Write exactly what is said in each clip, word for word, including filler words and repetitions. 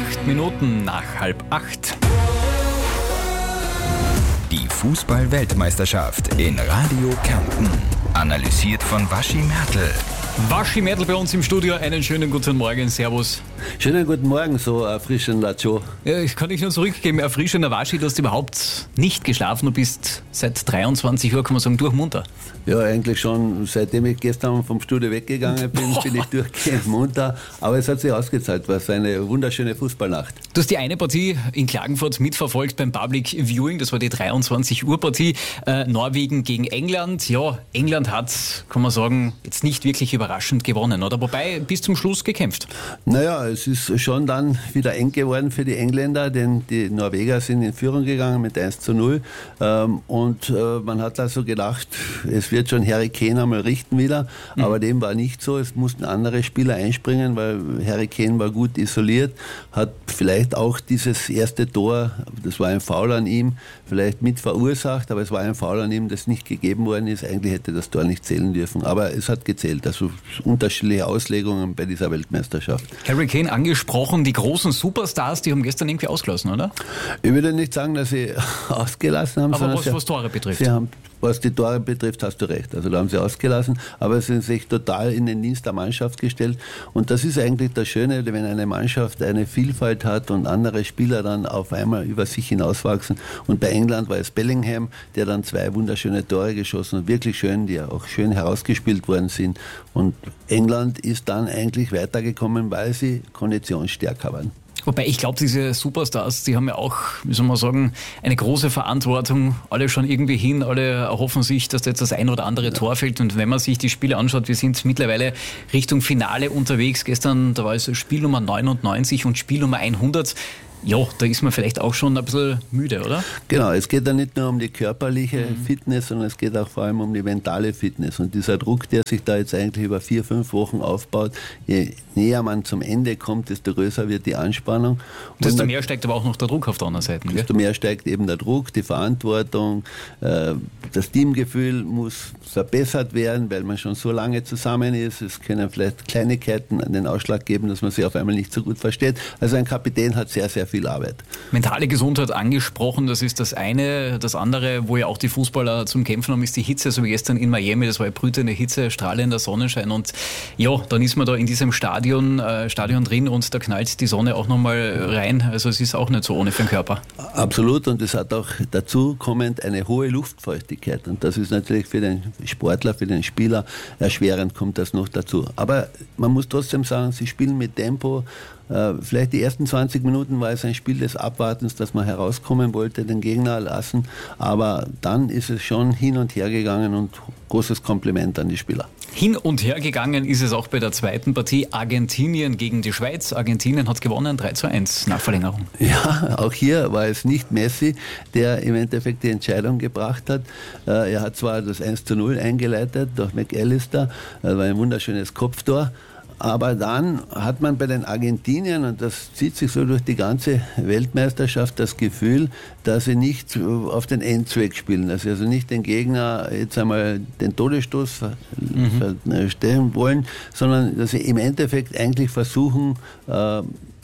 Acht Minuten nach halb acht. Die Fußball-Weltmeisterschaft in Radio Kärnten. Analysiert von Waschi Mertl. Waschi Mertl bei uns im Studio. Einen schönen guten Morgen. Servus. Schönen guten Morgen, so erfrischender Joe. Ja, ich kann dich nur zurückgeben. Erfrischender Waschi, du hast überhaupt nicht geschlafen. Du bist seit dreiundzwanzig Uhr, kann man sagen, durchmunter. Ja, eigentlich schon, seitdem ich gestern vom Studio weggegangen bin, Boah. bin ich durchgehend munter. Aber es hat sich ausgezahlt, war eine wunderschöne Fußballnacht. Du hast die eine Partie in Klagenfurt mitverfolgt beim Public Viewing. Das war die dreiundzwanzig Uhr Partie. Äh, Norwegen gegen England. Ja, England hat, kann man sagen, jetzt nicht wirklich überraschend gewonnen, oder? Wobei bis zum Schluss gekämpft. Naja, es ist schon dann wieder eng geworden für die Engländer, denn die Norweger sind in Führung gegangen mit eins zu null. Ähm, und äh, man hat also gedacht, es wird schon Harry Kane einmal richten wieder, mhm. aber dem war nicht so. Es mussten andere Spieler einspringen, weil Harry Kane war gut isoliert, hat vielleicht auch dieses erste Tor, das war ein Foul an ihm, vielleicht mit verursacht, aber es war ein Foul an ihm, das nicht gegeben worden ist. Eigentlich hätte das Tor nicht zählen dürfen, aber es hat gezählt. Also unterschiedliche Auslegungen bei dieser Weltmeisterschaft. Harry Kane angesprochen, die großen Superstars, die haben gestern irgendwie ausgelassen, oder? Ich würde nicht sagen, dass sie ausgelassen haben. Aber was, sie, was Tore betrifft? Sie haben, was die Tore betrifft, hast du recht. Also da haben sie ausgelassen, aber sie sind sich total in den Dienst der Mannschaft gestellt. Und das ist eigentlich das Schöne, wenn eine Mannschaft eine Vielfalt hat und andere Spieler dann auf einmal über sich hinauswachsen. Und bei England war es Bellingham, der dann zwei wunderschöne Tore geschossen hat, wirklich schön, die auch schön herausgespielt worden sind. Und England ist dann eigentlich weitergekommen, weil sie konditionsstärker waren. Wobei ich glaube, diese Superstars, die haben ja auch, wie soll man sagen, eine große Verantwortung. Alle schauen irgendwie hin, alle erhoffen sich, dass da jetzt das ein oder andere ja. Tor fällt. Und wenn man sich die Spiele anschaut, wir sind mittlerweile Richtung Finale unterwegs. Gestern, da war es Spiel Nummer neunundneunzig und Spiel Nummer hundert. Ja, da ist man vielleicht auch schon ein bisschen müde, oder? Genau, es geht ja nicht nur um die körperliche mhm. Fitness, sondern es geht auch vor allem um die mentale Fitness. Und dieser Druck, der sich da jetzt eigentlich über vier, fünf Wochen aufbaut, je näher man zum Ende kommt, desto größer wird die Anspannung. Und desto mehr steigt aber auch noch der Druck auf der anderen Seite. Desto mehr steigt eben der Druck, die Verantwortung, äh, das Teamgefühl muss verbessert werden, weil man schon so lange zusammen ist. Es können vielleicht Kleinigkeiten an den Ausschlag geben, dass man sich auf einmal nicht so gut versteht. Also ein Kapitän hat sehr, sehr viel Arbeit. Mentale Gesundheit angesprochen, das ist das eine. Das andere, wo ja auch die Fußballer zum Kämpfen haben, ist die Hitze, so wie gestern in Miami. Das war ja brütende Hitze, strahlender Sonnenschein und ja, dann ist man da in diesem Stadion, äh, Stadion drin und da knallt die Sonne auch nochmal rein. Also es ist auch nicht so ohne für den Körper. Absolut, und es hat auch dazu kommend eine hohe Luftfeuchtigkeit und das ist natürlich für den Sportler, für den Spieler erschwerend, kommt das noch dazu. Aber man muss trotzdem sagen, sie spielen mit Tempo. Vielleicht die ersten zwanzig Minuten war es ein Spiel des Abwartens, dass man herauskommen wollte, den Gegner lassen. Aber dann ist es schon hin und her gegangen und großes Kompliment an die Spieler. Hin und her gegangen ist es auch bei der zweiten Partie Argentinien gegen die Schweiz. Argentinien hat gewonnen, drei zu eins nach Verlängerung. Ja, auch hier war es nicht Messi, der im Endeffekt die Entscheidung gebracht hat. Er hat zwar das eins zu null eingeleitet durch McAllister, das war ein wunderschönes Kopftor. Aber dann hat man bei den Argentiniern, und das zieht sich so durch die ganze Weltmeisterschaft, das Gefühl, dass sie nicht auf den Endzweck spielen, dass sie also nicht den Gegner jetzt einmal den Todesstoß mhm. stellen wollen, sondern dass sie im Endeffekt eigentlich versuchen, äh,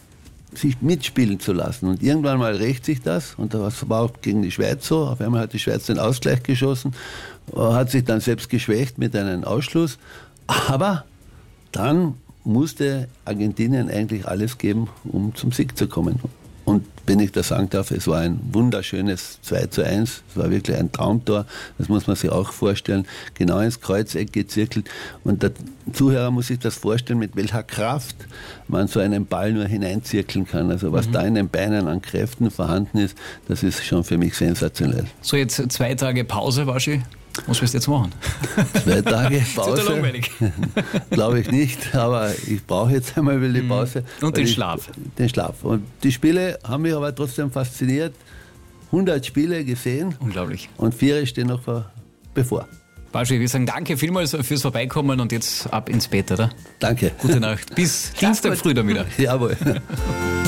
sich mitspielen zu lassen. Und irgendwann mal rächt sich das, und das war auch gegen die Schweiz so. Auf einmal hat die Schweiz den Ausgleich geschossen, hat sich dann selbst geschwächt mit einem Ausschluss, aber dann musste Argentinien eigentlich alles geben, um zum Sieg zu kommen. Und wenn ich das sagen darf, es war ein wunderschönes zwei zu eins, es war wirklich ein Traumtor, das muss man sich auch vorstellen, genau ins Kreuzeck gezirkelt. Und der Zuhörer muss sich das vorstellen, mit welcher Kraft man so einen Ball nur hineinzirkeln kann. Also was mhm. da in den Beinen an Kräften vorhanden ist, das ist schon für mich sensationell. So, jetzt zwei Tage Pause, Waschi. Was willst du jetzt machen? Zwei Tage Pause? Das ist ja langweilig. Glaube ich nicht, aber ich brauche jetzt einmal wieder die Pause. Und den Schlaf. Ich, den Schlaf. Und die Spiele haben mich aber trotzdem fasziniert. hundert Spiele gesehen. Unglaublich. Und vier stehen noch bevor. Waschi, wir sagen danke vielmals fürs Vorbeikommen und jetzt ab ins Bett, oder? Danke. Gute Nacht. Bis Dienstag früh dann wieder. Jawohl.